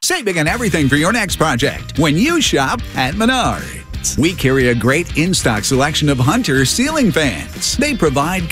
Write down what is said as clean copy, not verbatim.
saving on everything for your next project when you shop at Menards. We carry a great in-stock selection of Hunter ceiling fans. They provide